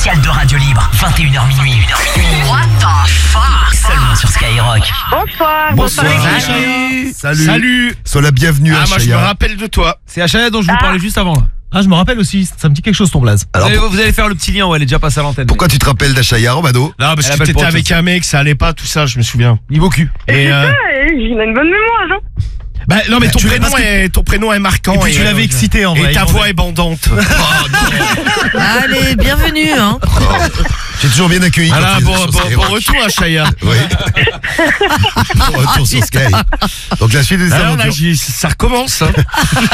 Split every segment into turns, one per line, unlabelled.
spécial de Radio Libre, 21h minuit. What the fuck? Seulement sur Skyrock.
Bonsoir.
Salut.
Sois la bienvenue,
moi je me
Achaya.
rappelle de toi.
C'est Achaya dont je vous parlais juste avant là.
Ah, je me rappelle aussi, ça me dit quelque chose ton blaze.
Alors,
Vous allez faire le petit lien où elle est déjà passée à l'antenne.
pourquoi tu te rappelles d'Achaya, Romano?
Non, parce
Elle
que
appelle
t'étais
pour autre
avec
chose.
un mec, ça allait pas, tout ça, je me souviens.
Niveau cul.
Et
Il a une bonne mémoire, hein.
bah non, mais ton
tu l'as
prénom est marquant.
Et puis tu l'avais excité en vrai.
Et ta voix est bandante.
Allez, bienvenue, hein.
J'ai toujours bien accueilli.
Voilà,
quand tu es
bon
sur Skyrock.
retour à Chaya.
Oui. Bon retour sur Sky. Donc la suite des
Alors là,
aventures.
ça recommence. Hein.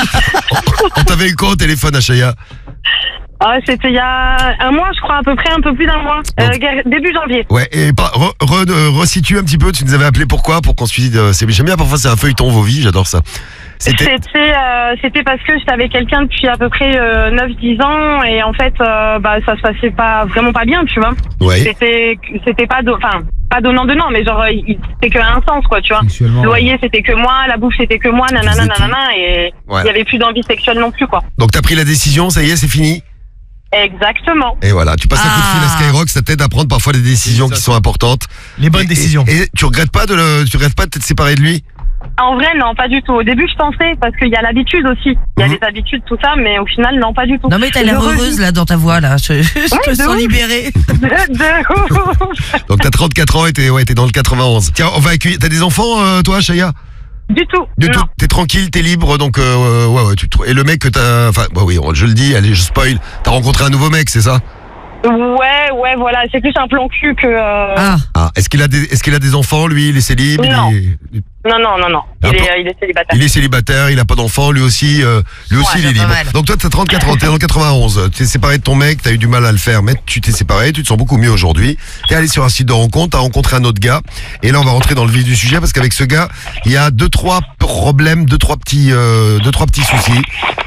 On t'avait eu quoi au téléphone, Achaya?
Ah, c'était il y a un mois, je crois, à peu près, un peu plus d'un mois. Début janvier.
Ouais, et resitue un petit peu, tu nous avais appelé pourquoi? Pour qu'on suive. J'aime bien, parfois c'est un feuilleton vos vies, j'adore ça.
C'était parce que j'étais avec quelqu'un depuis à peu près 9-10 ans et en fait ça se passait vraiment pas bien, tu vois.
Ouais.
C'était pas donnant, mais genre c'était que un sens, quoi, tu vois.
Sexuellement,
Le loyer c'était que moi, la bouffe c'était que moi, nanana nanana, et
Ouais.
il y avait plus d'envie sexuelle non plus, quoi.
Donc t'as pris la décision, ça y est, c'est fini.
Exactement.
Et voilà, tu passes un coup de fil à Skyrock, ça t'aide à prendre parfois des décisions qui sont importantes.
Les bonnes
Et-
décisions.
Et tu regrettes pas de t'être séparé de lui?
En vrai, non, pas du tout. Au début, je pensais, parce qu'il y a l'habitude aussi. Il y a les habitudes, tout ça, mais au final, non, pas du tout.
Non, mais t'as l'air
Je
heureuse, là, dans ta voix, là. Je te
de
sens
ouf.
libérée.
Donc t'as 34 ans et t'es dans le 91. Tiens, on va accueillir. T'as des enfants, toi, Chaya?
Du tout.
Du
Non.
tout. T'es tranquille, t'es libre, donc ouais. Et le mec que t'as, enfin, bah oui, je le dis, allez, je spoil. T'as rencontré un nouveau mec, c'est ça?
Ouais, voilà. C'est plus un plan cul que...
Ah,
Ah, est-ce qu'il a des enfants, lui? Il est célib?
Non.
Il
Non.
Ah,
Il est célibataire.
est célibataire, il a pas d'enfant, lui aussi, il est
c'est
libre.
pas mal.
Donc toi, t'as 34 ans, t'es dans le 91, t'es séparé de ton mec, t'as eu du mal à le faire, mais tu t'es séparé, tu te sens beaucoup mieux aujourd'hui. T'es allé sur un site de rencontre, t'as rencontré un autre gars, et là on va rentrer dans le vif du sujet parce qu'avec ce gars, il y a 2-3 problèmes, 2-3 petits soucis.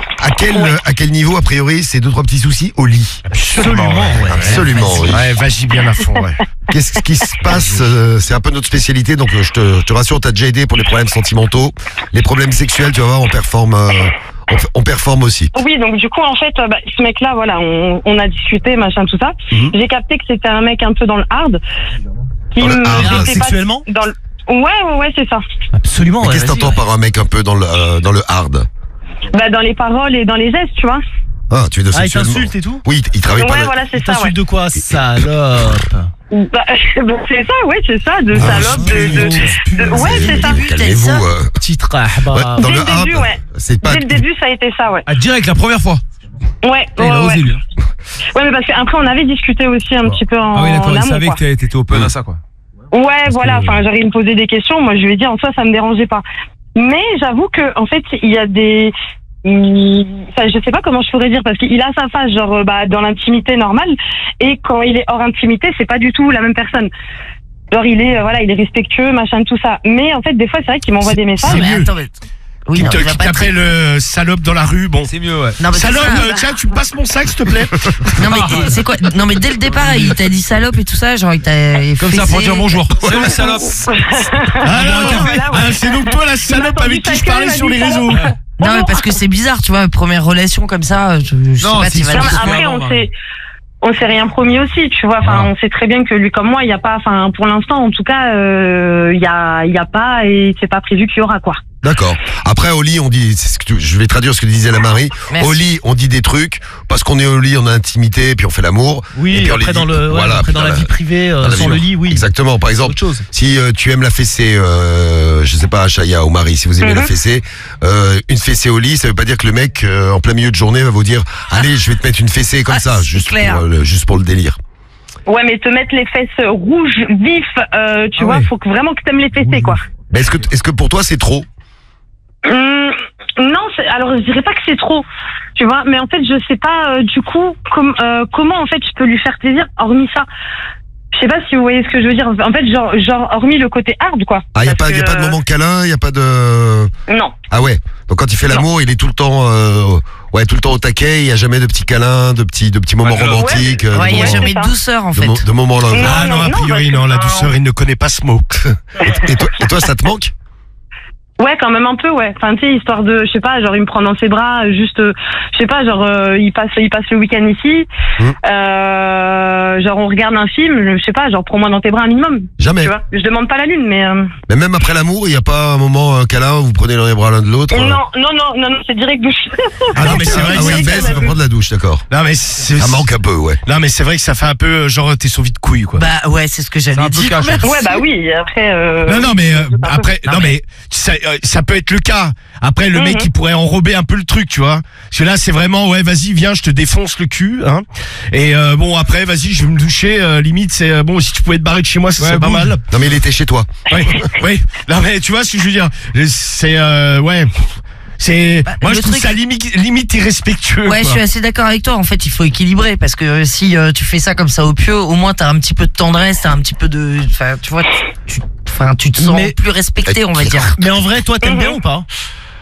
À quel niveau, a priori, ces 2-3 petits soucis au lit?
Absolument.
Absolument, oui.
Ouais, vas-y bien à fond, ouais.
Qu'est-ce qui se passe? C'est un peu notre spécialité, donc je te rassure, t'as déjà aidé pour les problèmes sentimentaux, les problèmes sexuels, tu vas voir, on performe aussi.
Oui, donc du coup, en fait, ce mec-là, voilà, on a discuté, machin, tout ça. J'ai capté que c'était un mec un peu dans le hard.
Dans le hard,
était pas
sexuellement
dans le... Ouais, c'est ça.
Absolument.
Mais
ouais,
qu'est-ce que
vas-y,
t'entends par un mec un peu dans le hard?
Dans les paroles et dans les gestes, tu vois.
Ah, tu veux dire
Ah, il
sexuellement?
t'insulte et tout?
Oui, il travaille pas.
Ouais, voilà, c'est ça, ouais.
T'insulte de quoi, salope?
C'est ça, ouais, c'est ça, de salope, ouais, c'est ça.
Calmez-vous.
Petite
Ouais,
rahba.
dans
Dès
le
le
hard,
début, ouais.
c'est pas.
Dès le début, ça a été ça, ouais.
Ah, direct la première fois.
Ouais,
Il a osé lui.
Ouais, mais parce qu'après, on avait discuté aussi un petit peu en
Ah oui, d'accord, il
amont,
savait
quoi.
que t'étais open à ça, quoi.
Ouais, voilà, enfin, j'arrive à me poser des questions. Moi, je lui ai dit, en soi, ça me dérangeait pas. Mais j'avoue que, en fait, il y a des... Enfin, je sais pas comment je pourrais dire, parce qu'il a sa face, genre, dans l'intimité normale, et quand il est hors intimité, c'est pas du tout la même personne. Genre, il est respectueux, machin, tout ça. Mais, en fait, des fois, c'est vrai qu'il m'envoie des messages.
mais attends, mais... Oui, non,
Qui
il va pas
t'appelle salope dans la rue, bon.
C'est mieux, ouais.
Non, mais
Salope,
c'est ça.
tiens, tu me passes mon sac, s'il te plaît.
Non, mais c'est quoi? Non, mais dès le départ, il t'a dit salope et tout ça, genre, il t'a
Comme ça,
fessé.
pour dire bonjour. C'est la salope.
C'est donc toi la salope avec qui je parlais sur les réseaux.
Non, mais parce que c'est bizarre, tu vois, première relation comme ça, je sais
Non,
pas,
c'est
tu vas
Non,
dire.
mais après,
avant,
on s'est rien promis aussi, tu vois. Enfin, on sait très bien que lui comme moi, il y a pas, enfin, pour l'instant, en tout cas, il y a pas, et c'est pas prévu qu'il y aura, quoi.
D'accord. Après, au lit, on dit, je vais traduire ce que disait la Marie.
Merci.
Au lit, on dit des trucs, parce qu'on est au lit, on a intimité, puis on fait l'amour.
Oui,
et puis on
après
les
dans
dit-
le, ouais,
voilà,
après dans
puis
la vie privée,
dans la
sans
vie-
le lit, oui.
Exactement. Par exemple,
Autre chose.
si tu aimes la fessée, je sais pas, Chaya ou Marie, si vous aimez la fessée, une fessée au lit, ça veut pas dire que le mec, en plein milieu de journée, va vous dire, allez, je vais te mettre une fessée comme ça,
c'est
juste
clair.
juste pour le délire.
Ouais, mais te mettre les fesses rouges, vifs, tu vois,
ouais.
faut vraiment que t'aimes les fessées, quoi.
Mais est-ce que pour toi c'est trop?
Non, alors je dirais pas que c'est trop, tu vois, mais en fait je sais pas du coup comment en fait je peux lui faire plaisir hormis ça. Je sais pas si vous voyez ce que je veux dire. En fait, genre hormis le côté hard, quoi.
Ah, y a
Parce
pas de
que,
moment câlin, y a pas de.
Non.
Ah ouais. Donc quand il fait l'amour, il est tout le temps, tout le temps au taquet. Il y a jamais de petits câlins, de petits moments
Ouais,
romantiques.
Ouais, il n'y a
Ouais,
jamais
c'est
de
ça.
douceur, en fait.
de moments là.
Non,
Ah non, a priori,
parce que
non, la
ça-
douceur, il ne connaît pas ce mot.
Et toi, ça te manque?
Ouais, quand même un peu, ouais. Enfin, tu sais, histoire de, je sais pas, genre il me prend dans ses bras, juste, je sais pas, genre il passe le week-end ici, genre on regarde un film, je sais pas, genre prends-moi dans tes bras un minimum.
Jamais.
Tu vois, je demande pas la lune, mais.
Mais même après l'amour, il n'y a pas un moment, un câlin, où vous prenez dans les bras l'un de l'autre
Non, c'est direct douche.
Ah non, mais c'est vrai que
oui,
ça
il baisse, il va prendre la douche, d'accord.
Non, mais c'est.
Ça manque un peu, ouais.
Non, mais c'est vrai que ça fait un peu genre t'es sauvé de couilles, quoi.
Bah ouais, c'est ce que
C'est
j'allais
un peu
dire.
cash.
Ouais, bah oui, après.
Non, mais
c'est un peu-
après, non, mais ça peut être le cas. Après, le mec, il pourrait enrober un peu le truc, tu vois. Parce que là, c'est vraiment, ouais, vas-y, viens, je te défonce le cul, hein. Et bon, après, vas-y, je vais me doucher. Limite, c'est bon, si tu pouvais te barrer de chez moi, ça serait pas mal.
Non, mais il était chez toi.
Oui, oui. Non, mais tu vois ce que je veux dire. C'est, ouais. C'est,
Bah,
moi,
le
je trouve
truc-
ça limite irrespectueux.
Ouais,
quoi.
je suis assez d'accord avec toi. En fait, il faut équilibrer parce que si tu fais ça comme ça au pieu, au moins t'as un petit peu de tendresse, t'as un petit peu de, enfin, tu vois, tu te sens
Mais-
plus respecté, on va dire.
Mais en vrai, toi, t'aimes bien ou pas?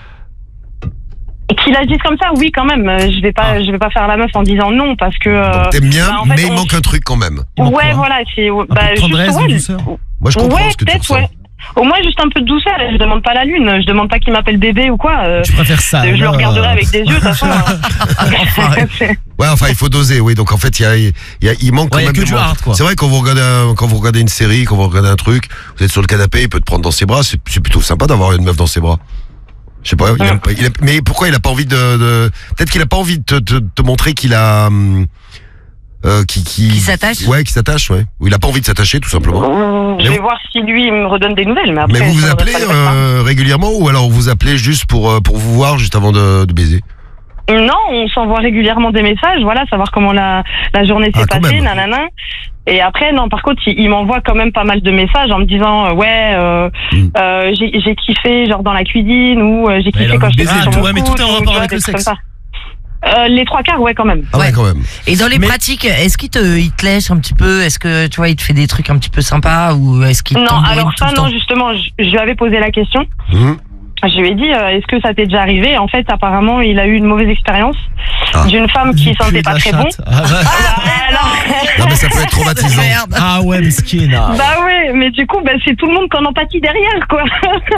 Et qu'il agisse comme ça, oui, quand même. Je vais pas faire la meuf en disant non, parce que.
Donc t'aimes bien,
bah, en fait,
mais il manque un truc quand même.
Il manque
Ouais,
quoi
voilà, c'est.
Un peu de tendresse, de douceur.
Moi, je comprends
Ouais,
ce que tu
peut-être,
ressens.
ouais. Au moins juste un peu de douceur. Je demande pas la lune. Je demande pas qu'il m'appelle bébé ou quoi.
Tu préfères ça?
Je le regarderai avec des yeux, de toute façon.
Ouais, enfin, il faut doser, oui. Donc, en fait, il manque quand
Ouais, y a
même
que
des
du
moments.
hard, quoi.
C'est vrai, quand vous regardez une série, quand vous regardez un truc, vous êtes sur le canapé, il peut te prendre dans ses bras. C'est plutôt sympa d'avoir une meuf dans ses bras. Je sais pas, mais pourquoi il a pas envie de peut-être qu'il a pas envie de te montrer qu'il a,
Qui s'attache.
Ouais, qui s'attache, ouais. Ou il a pas envie de s'attacher, tout simplement.
Je vais voir si lui il me redonne des nouvelles. Mais après.
Mais vous vous
ça
appelez
devrait pas le faire.
régulièrement ou alors vous appelez juste pour vous voir juste avant de baiser?
Non, on s'envoie régulièrement des messages, voilà, savoir comment la journée s'est
Ah, quand
passée,
même.
nanana. Et après, non, par contre, il m'envoie quand même pas mal de messages en me disant, j'ai kiffé, genre dans la cuisine, ou j'ai
il a
kiffé
envie
quand
de
j'étais
baiser,
sur
tout,
mon
ouais, mais
couche,
tout est en
ou,
rapport
tu vois,
avec
des
le
trucs
sexe.
comme ça. Les trois quarts, ouais, quand même.
Ah ouais, quand même.
Et dans les pratiques, est-ce qu'il te lèche un petit peu? Est-ce que tu vois, il te fait des trucs un petit peu sympas ou est-ce qu'il
Non,
t'embourrine
alors
tout
ça,
le
non,
temps?
justement, je lui avais posé la question.
Mhm.
Je lui ai dit, est-ce que ça t'est déjà arrivé? En fait, apparemment, il a eu une mauvaise expérience d'une femme qui sentait pas très bon.
Ah, ouais.
Non, mais ça peut être traumatisant.
Ah ouais, mesquine.
Bah ouais, mais du coup, c'est tout le monde qu'en empathie derrière, quoi.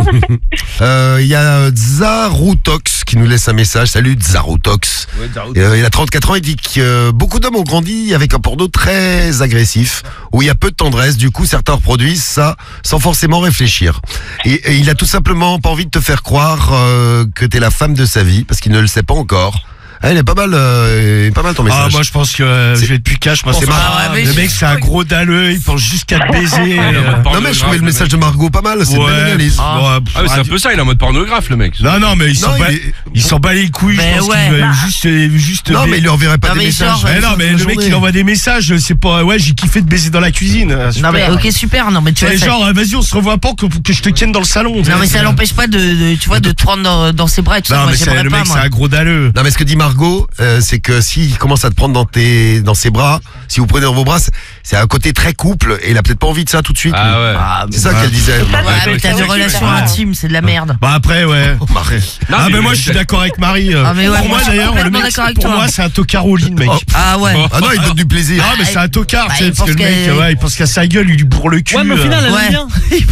Il y a Zaroutox qui nous laisse un message. Salut Zaroutox. Il a 34 ans, il dit que beaucoup d'hommes ont grandi avec un porno très agressif, où il y a peu de tendresse, du coup certains reproduisent ça sans forcément réfléchir. Et il a tout simplement pas envie de te faire croire que t'es la femme de sa vie, parce qu'il ne le sait pas encore. Ah, il est pas mal ton message.
Ah, moi je pense que je vais être plus cash. Moi,
C'est
c'est
marrant.
marrant.
Ah, mais
Le
je-
mec, c'est un gros dalleux. Il pense juste qu'à te baiser.
Non mais je trouvais le message de Margot pas mal, c'est une belle analyse.
Ah, mais c'est un peu ça, il est en mode pornographe, le mec.
Non, mais il
Non,
s'en bat les couilles.
Mais
Je pense
ouais.
qu'il veut juste.
Non mais il lui enverrait pas
Non,
des
mais
messages.
genre,
Mais non, mais le mec il envoie des messages, c'est pas ouais, j'ai kiffé de baiser dans la cuisine.
Non mais ok, super. Non mais tu vois,
C'est
ça-
genre vas-y, on se revoit pas que je te tienne dans le salon.
non mais ça l'empêche pas de tu vois, de te prendre dans ses bras et tout ça.
Non
Moi
mais
j'aimerais
le
pas,
mec
moi.
c'est un gros dalleux.
Non mais ce que dit Margot, c'est que s'il commence à te prendre dans ses bras, si vous prenez dans vos bras, c'est un côté très couple et il a peut-être pas envie de ça tout de suite. lui.
Ah ouais.
C'est ça qu'elle disait.
Ça,
Ouais, mais t'as des relations intimes, c'est de la merde.
Bah après ouais.
Marie.
Ah mais moi je suis d'accord avec Marie.
Ah, mais ouais,
Pour
moi,
moi
je suis
d'ailleurs, le
complètement
mec
d'accord avec
pour
toi.
moi c'est un tocaroline mec.
Ah ouais.
Ah non, il donne du plaisir.
Ah mais c'est un tocard,
Bah,
tu sais,
il
parce que le
pense
mec
qu'elle-
ouais, il pense qu'à sa gueule, il lui bourre le cul.
Ouais, mais au final, elle
Ouais.
aime bien.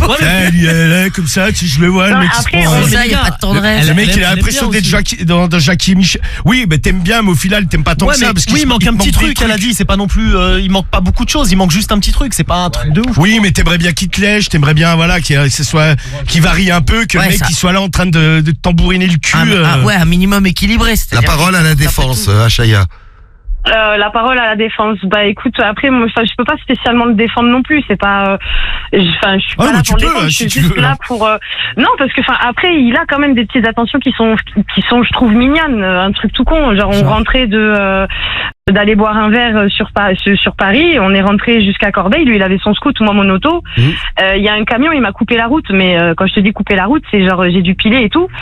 elle est comme ça, si je le vois, le
Non,
mec il se
après,
prend.
on
C'est
mais
ça,
les
y a
gars,
pas de tendresse.
Le
elle
mec, il a
aime
l'impression
bien
d'être
aussi.
dans Jackie et Michel. Oui, mais t'aimes bien, mais au final, t'aimes pas tant
Ouais,
que ça.
mais
Parce
oui, il manque un petit truc, elle a dit. C'est pas non plus. Il manque pas beaucoup de choses. Il manque juste un petit truc. C'est pas un truc de ouf.
Oui, mais t'aimerais bien qu'il te lèche, t'aimerais bien, voilà, qu'il varie un peu, que
Ouais,
le mec
ça.
il soit là en train de tambouriner le cul.
Ouais, un minimum équilibré.
La
c'est-à-dire-
parole à la défense, Achaya.
La parole à la défense. Bah écoute, après, moi, je peux pas spécialement le défendre non plus. C'est pas, je suis
Ah,
pas
mais
là
tu
pour le
peux,
défendre. Je
si
suis
tu
juste
veux.
là pour. Non, parce que après, il a quand même des petites attentions qui sont, je trouve mignonnes. Un truc tout con. Genre, on rentrait d'aller boire un verre sur Paris. On est rentré jusqu'à Corbeil. Lui, il avait son scoot, moi mon auto. Il y a un camion, il m'a coupé la route. Mais quand je te dis couper la route, c'est genre j'ai dû piler et tout.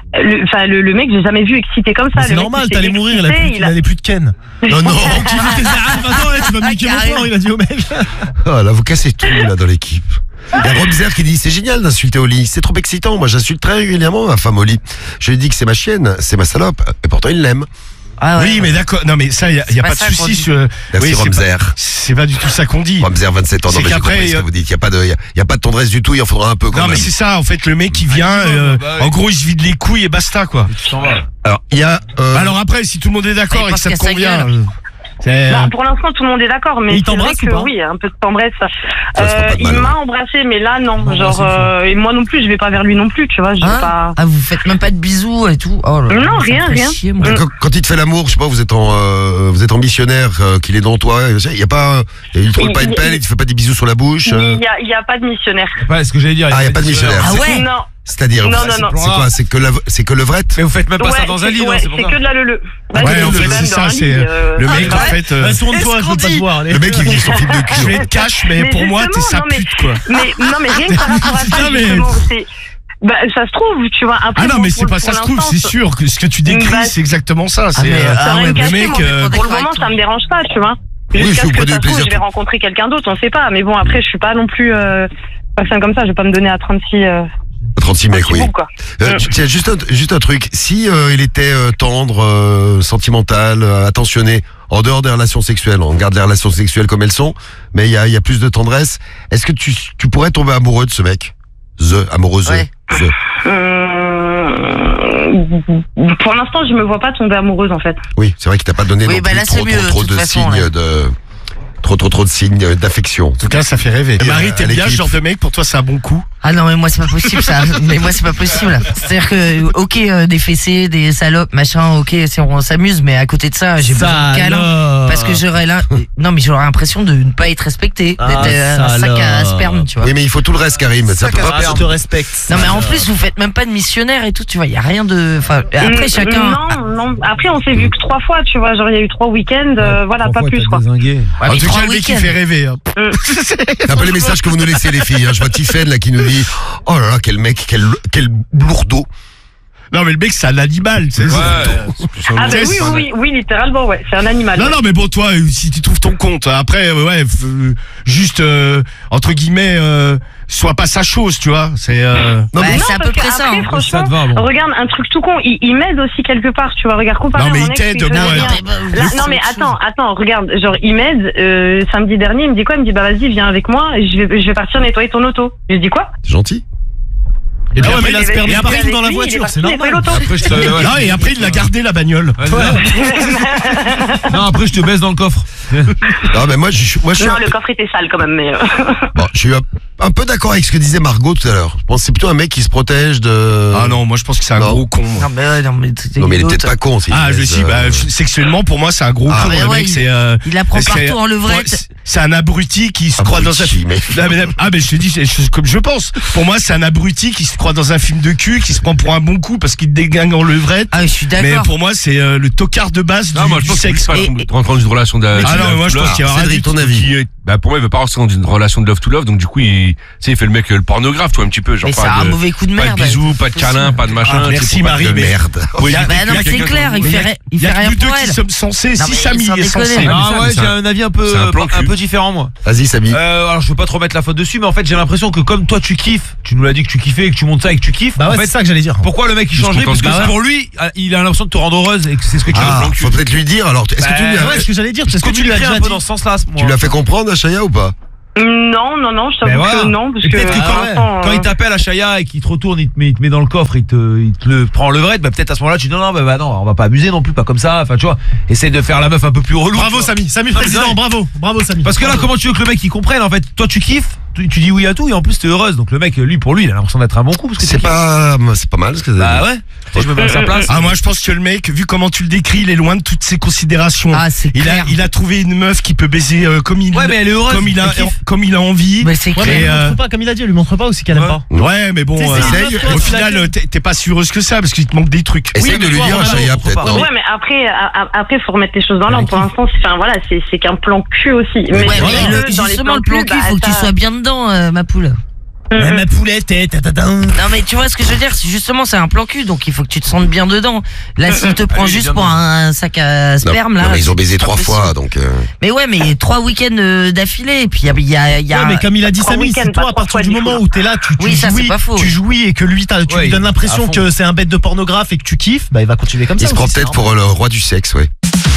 Le mec, j'ai jamais vu excité comme ça.
C'est
Le mec,
normal,
il
t'allais
s'est
mourir.
excité,
Il avait plus de Ken.
Non, non.
Tu dis, tu vas me niquer mon plan. Il a dit au mec.
Oh, là, vous cassez tout, là, dans l'équipe. Il y a Robzer qui dit, c'est génial d'insulter au lit. C'est trop excitant. Moi, j'insulte très régulièrement ma femme au lit. Je lui dis que c'est ma chienne, c'est ma salope. Et pourtant, il l'aime.
Ah ouais.
Oui, mais d'accord. Non, mais ça, y a
pas
pas de
ça qu'on
souci.
dit.
sur-
Merci
Oui,
Romzer.
c'est pas du tout ça qu'on dit.
Romzer, 27 ans. Non,
C'est
mais j'ai
qu'après,
compris ce que vous dites. Il y a pas de tendresse du tout, il en faudra un peu quand
Non,
même.
mais c'est ça. En fait, le mec, il vient. En gros, il se vide les couilles et basta, quoi.
Tu t'en vas.
Alors, il y a,
Alors après, si tout le monde est d'accord
Ah, il
et que ça te
pense qu'à sa
convient.
gueule.
c'est-
Bah, pour l'instant, tout le monde est d'accord, mais
Il
c'est vrai
t'embrasse
que
ou pas
oui, un peu de tendresse.
Ça se prend pas de
Il
mal,
m'a
ouais.
embrassé, mais là, non.
Non,
Genre,
c'est
et moi non plus, je vais pas vers lui non plus, tu vois. Je vais
Hein
pas.
Ah, vous faites même pas de bisous et tout. Oh là là,
Non,
ça me
rien,
fait
rien.
chier, moi.
Quand il te fait l'amour, je sais pas, vous êtes en missionnaire, qu'il est dans toi, il y a pas, il te roule pas une pelle, il te fait pas des bisous sur la bouche.
Il y a pas de missionnaire.
Ouais, ce que j'allais dire.
Ah, il y a pas de missionnaire.
Ah ouais.
Non.
C'est-à-dire,
Non,
c'est
non, non.
quoi, c'est que levrette?
Mais vous faites même pas ça dans un
c'est-
lit, non,
ouais,
c'est pour
c'est
ça.
que de la leu-leu. Bah,
Ouais,
c'est
en
que
fait,
même
c'est
dans
ça.
un
C'est
lit,
le
ah,
mec, en
ouais.
fait.
Tourne-toi, je veux pas te voir. Allez.
Le mec, il vit son film de
Je
cul.
vais être cash, mais pour moi, t'es sa
justement, non, mais-
pute, quoi.
Mais non, mais rien que par rapport à ça,
Non, mais-
justement, c'est. Bah, ça se trouve, tu vois. Après,
Ah non,
bon,
mais
pour-
c'est pas
pour
ça se trouve,
l'instant,
c'est sûr que ce que tu décris,
Bah,
c'est exactement ça.
Ah,
C'est
mais,
Ça
ah
rien
ouais,
caché,
le mec,
moi, mais pour le
d'accord
moment,
avec
ça me dérange pas, tu vois.
Oui,
Jusqu'à
si
ce
vous
que
prenez
ça
du
se trouve,
plaisir.
je vais rencontrer quelqu'un d'autre, on sait pas. Mais bon, après, je suis pas non plus personne comme ça. Je vais pas me donner à 36.
36 mecs, oui.
bouts, quoi.
Tiens, juste un truc. Si il était tendre, sentimental, attentionné, en dehors des relations sexuelles, on garde les relations sexuelles comme elles sont, mais il y a plus de tendresse. Est-ce que tu pourrais tomber amoureux de ce mec? Amoureuse.
Ouais.
Pour l'instant, je me vois pas tomber amoureuse, en fait.
Oui, c'est vrai qu'il t'a pas donné
Oui,
non
bah
plus
là, c'est mieux, de
trop
toute
de
façon,
signes
là.
de trop de signes d'affection.
En tout cas, ça fait rêver.
Et
Marie, t'aimes
à
bien ce
l'équipe.
genre de mec? Pour toi, c'est un bon coup?
Ah non, mais moi, c'est pas possible, ça. Mais moi, c'est pas possible. C'est-à-dire que, ok, des fessées, des salopes, machin, ok, on s'amuse, mais à côté de ça, j'ai besoin de câlin. Parce que j'aurais là, non, mais j'aurais l'impression de ne pas être respecté.
Ah,
D'être un sac à sperme, tu vois.
Oui, mais il faut tout le reste, Karim. Ça peut pas
Je te respecte.
Non, mais en plus, vous faites même pas de missionnaire et tout, tu vois, y a rien de, enfin, après, chacun.
Non. Après, on s'est vu que 3 fois, tu vois. Genre, il y a eu 3 week-ends, voilà, pas plus, quoi.
En
mais
tout
trois
cas, le mec, il
week-ends.
fait rêver. hein.
C'est un peu les messages que vous nous laissez, les filles. Je vois Tiffen là qui nous dit, oh là là, quel mec, quel lourdeau.
Non, mais le mec, c'est un animal.
Ouais.
Ah, bah oui, littéralement, ouais. C'est un animal.
Non, non, mais bon, toi, si tu trouves ton compte, après, juste, entre guillemets, sois pas sa chose, tu vois. C'est.
Non,
Bah,
mais
c'est à
parce
peu près
que
ça.
après,
hein.
franchement,
Ça te va, bon.
regarde, un truc tout con, il m'aide aussi quelque part, tu vois. Regarde, comparé
Non, mais
à mon
il
ex,
t'aide,
il faisait
bon,
rien. Là, non, mais attends, regarde, genre, il m'aide, samedi dernier, il me dit quoi? Il me dit, bah, vas-y, viens avec moi, je vais partir nettoyer ton auto. Je lui dis quoi?
c'est gentil.
Et puis
Ah ouais,
après,
mais il a spermé
et après,
partout dans la voiture, c'est normal.
Après, je te, ouais.
non, et après, il l'a gardé, la bagnole.
Non, après, je te baisse dans le coffre.
Non, mais moi, je suis
Non, le coffre était sale quand même, mais.
bon, je suis un peu d'accord avec ce que disait Margot tout à l'heure. Je pense que c'est plutôt un mec qui se protège de.
Ah non, moi, je pense que c'est un
Non.
gros con. moi.
Non, mais ouais, non, mais
Non, mais il est peut-être pas con. s'il
Ah, je
laisse,
sais, sexuellement, pour moi, c'est un gros
Ah,
con.
mais
Le
ouais,
mec, c'est.
il la prend
c'est-
partout en levrette.
Ouais, c'est un abruti qui se croit dans un
Abruti, mais-
Ah, mais je te dis, comme je pense. Pour moi, c'est un abruti qui se croit dans un film de cul, qui se prend pour un bon coup parce qu'il te déglingue en levrette.
Ah, je suis
Mais
d'accord.
pour moi, c'est le tocard de base
Non, moi, je
du
pense qu'il
sexe.
veut pas rentrer dans une relation de.
Ah non, mais moi, je pense qu'il y a rien
Cédric,
du
ton
tout.
avis.
Bah, pour moi, il veut pas rentrer dans une relation de love to love, donc du coup, il fait le mec, le pornographe, toi, un petit peu. Genre,
Mais c'est
pas
un
de-
mauvais coup de
Pas
merde.
de bisous, pas de câlins, pas de machin.
Ah, merci,
c'est pour pas
Marie,
de
mais-
Merde.
Oui,
Bah non, mais c'est clair, il
Il y
fait
a
rien
que nous deux
pour
qui
elle.
sommes censés.
Non,
Si
mais
Samy
sans
est
déconner.
censé.
Ah
mais
ouais,
c'est
j'ai
un-
un avis
c'est un plan cul.
un peu différent, moi.
Vas-y, Samy.
Alors, je veux pas trop mettre la faute dessus, mais en fait, j'ai l'impression que comme toi, tu kiffes, tu nous l'as dit que tu kiffais et que tu montes ça et que tu kiffes.
Bah
en
ouais,
fait,
c'est ça que j'allais dire.
pourquoi le mec il
Je
changerait?
comprends
Parce que
ce que
pour lui, il a l'impression de te rendre heureuse et que c'est ce que tu
Ah,
veux.
faut peut-être lui dire. Alors, est-ce que tu lui
Ouais, ce que j'allais dire, parce que tu lui as
crées
déjà
un peu
dit.
dans ce sens-là.
tu l'as fait comprendre à Chaya ou pas?
Non, je t'avoue que non, parce
Et
que.
peut-être que
pour l'instant,
quand il t'appelle à Chaya et qu'il te retourne, il te met dans le coffre, il te le prend en levrette, bah peut-être à ce moment-là tu dis non, non, on va pas abuser non plus, pas comme ça. Enfin, tu vois, essaye de faire la meuf un peu plus relou.
Bravo,
tu vois.
Samy
mais
président,
c'est
bravo, Samy.
Parce que là, comment tu veux que le mec il comprenne en fait? Toi, tu kiffes, tu dis oui à tout et en plus t'es heureuse. Donc le mec, pour lui, il a l'impression d'être un bon coup parce que
C'est pas mal ce que
Bah ouais. Je me mets à sa place.
Ah, moi, je pense que le mec, vu comment tu le décris, il est loin de toutes ses considérations.
Ah, c'est clair.
Il a trouvé une meuf qui peut baiser comme il
Ouais, mais elle est heureuse.
comme il a
Elle kiffe.
comme il a envie.
Mais c'est
Ouais, mais
clair.
elle lui
Et,
montre pas, comme il a dit, elle lui montre pas aussi qu'elle aime pas.
Ouais, mais bon,
C'est
essaye.
une meuf, toi,
au
tu la
final,
gueules.
t'es pas si heureuse que ça parce qu'il te manque des trucs.
Essaye
Oui,
de
mais
lui
toi,
dire à
Ronaldo,
Chaya
pourquoi
peut-être,
pas.
non?
Ouais, mais après, faut remettre les choses dans l'ordre. Pour l'instant, c'est qu'un plan cul aussi. Mais
Ouais,
c'est
mais
vrai que dans les
justement, le plan cul,
bah,
faut que tu
ça-
sois bien dedans, ma poule.
Ma poulette,
Non mais tu vois ce que je veux dire, justement c'est un plan cul, donc il faut que tu te sentes bien dedans. Là s'il te prend juste pour un sac à sperme là.
Non, mais ils ont baisé
c'est pas
3 fois,
possible.
donc.
Mais ouais, mais 3 week-ends d'affilée, et puis il y a.
Ouais, mais comme il a dit
Trois
Samy,
week-ends,
c'est toi à
pas
partir
trois
du
fois,
moment
du
où t'es là, tu
Oui, ça, c'est
jouis,
pas faux.
tu jouis et que lui tu lui donnes l'impression que c'est un bête de pornographe et que tu kiffes, bah il va continuer comme ça.
Il se prend
aussi,
peut-être
c'est
pour le roi du sexe, ouais.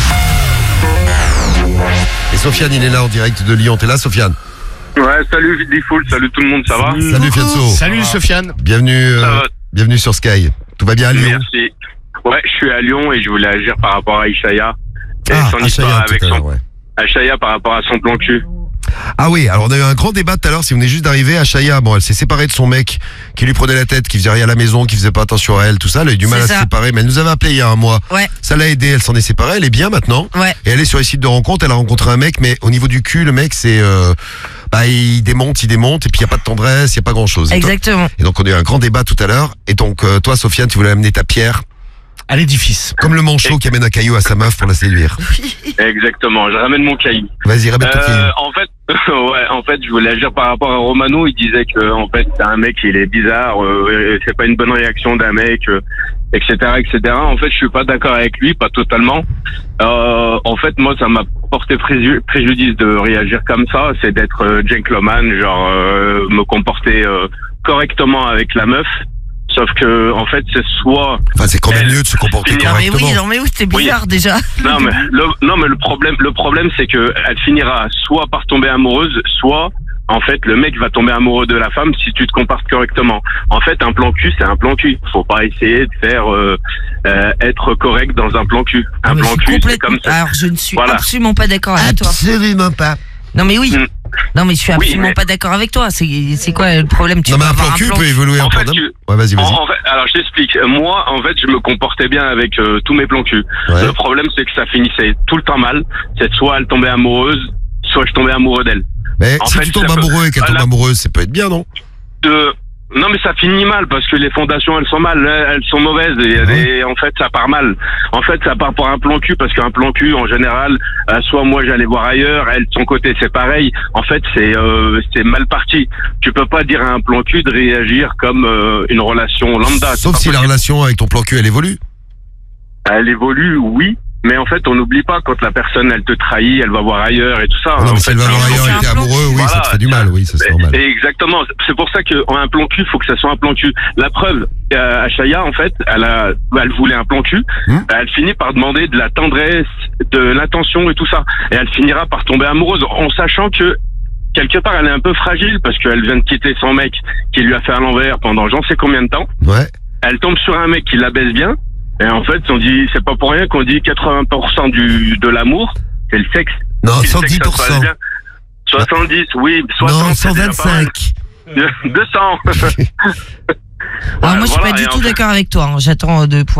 Et Sofiane, il est là en direct de Lyon. T'es là, Sofiane?
Ouais, salut Vidifool, salut tout le monde, ça va?
Salut Fianso.
Salut Sofiane.
Bienvenue,
Ça va.
bienvenue sur Sky. Tout va bien à Lyon?
Merci. Ouais, je suis à Lyon et je voulais agir par rapport à Ishaya. Et son
Achaya,
histoire
tout
avec
à l'heure,
son...
ouais.
Achaya par rapport à son plan cul.
Ah oui, alors on a eu un grand débat tout à l'heure, si vous venez juste d'arriver. Achaya, bon, elle s'est séparée de son mec qui lui prenait la tête, qui faisait rien à la maison, qui faisait pas attention à elle, tout ça. Elle a eu du mal à
C'est
se
ça.
séparer, mais elle nous avait appelé il y a un mois.
Ouais.
Ça l'a aidé, elle s'en est séparée, elle est bien maintenant.
Ouais.
Et elle est sur les sites de rencontres, elle a rencontré un mec, mais au niveau du cul, le mec, c'est... il démonte, et puis il n'y a pas de tendresse, il n'y a pas grand-chose.
Exactement.
Et donc on a eu un grand débat tout à l'heure. Et donc toi, Sofiane, tu voulais amener ta pierre,
À l'édifice.
comme le manchot qui amène un caillou à sa meuf pour la séduire.
Exactement, je ramène mon caillou.
Vas-y, ramène ton caillou.
En fait, ouais, en fait, je voulais agir par rapport à Romano. Il disait que, en fait, c'est un mec, il est bizarre, c'est pas une bonne réaction d'un mec, etc., etc. En fait, je suis pas d'accord avec lui, pas totalement. En fait, moi, ça m'a porté préjudice de réagir comme ça. C'est d'être gentleman, genre me comporter correctement avec la meuf. Sauf que, en fait, c'est soit...
Enfin, c'est quand même mieux de se comporter
Non mais
correctement.
oui, non mais oui, c'était bizarre déjà.
Non mais le problème c'est que elle finira soit par tomber amoureuse, soit en fait le mec va tomber amoureux de la femme si tu te comportes correctement. En fait un plan cul c'est un plan cul. Faut pas essayer de faire être correct dans un plan cul. Un
Non, mais
plan
je suis
cul c'est
complètement-
comme ça.
Alors je ne suis
Voilà.
absolument pas d'accord avec toi.
Absolument pas.
Non mais oui.
Mm.
Non mais je suis
Oui,
absolument
mais-
pas d'accord avec toi. C'est quoi le problème? Tu
Non, mais
peux
un
avoir
plan cul
plan
peut évoluer en
En
plan
fait,
d'amour. Ouais, vas-y, vas-y.
En fait, alors je t'explique. Moi, en fait, je me comportais bien avec tous mes plans cul.
Ouais.
Le problème, c'est que ça finissait tout le temps mal. C'est soit elle tombait amoureuse, soit je tombais amoureux d'elle.
Mais
En
si
fait,
tu tombes
ça peut-
amoureux et qu'elle tombe
Voilà.
amoureuse, ça peut être bien, non?
Non, mais ça finit mal parce que les fondations, elles sont mal, elles sont mauvaises et en fait, ça part mal. En fait, ça part pour un plan cul parce qu'un plan cul, en général, soit moi j'allais voir ailleurs, elle de son côté, c'est pareil. En fait, c'est mal parti. Tu peux pas dire à un plan cul de réagir comme une relation lambda.
Sauf
C'est
si
pas
la
possible.
relation avec ton plan cul, elle évolue.
Elle évolue, oui. Mais en fait, on n'oublie pas quand la personne, elle te trahit, elle va voir ailleurs et tout ça.
Non,
En
mais
fait,
si elle va
mais
voir
c'est
ailleurs
un
et que t'es
plan
amoureux, oui, ça
Voilà.
te fait du mal, oui, ça c'est normal.
Exactement. C'est pour ça qu'un plan cul, faut que ça soit un plan cul. La preuve, Achaya, en fait, elle voulait un plan cul. Elle finit par demander de la tendresse, de l'attention et tout ça. Et elle finira par tomber amoureuse en sachant que quelque part, elle est un peu fragile parce qu'elle vient de quitter son mec qui lui a fait à l'envers pendant j'en sais combien de temps.
Ouais.
Elle tombe sur un mec qui la baise bien. Et en fait, on dit, c'est pas pour rien qu'on dit 80% de l'amour, c'est le sexe.
Non,
Si le sexe, ça se passe
110%.
bien. 70, oui, 60.
Non,
c'est déjà pas mal.
125.
200.
Alors moi je suis
Voilà,
pas
et
du
en
tout
fait-
d'accord avec toi. Hein. J'attends de pouvoir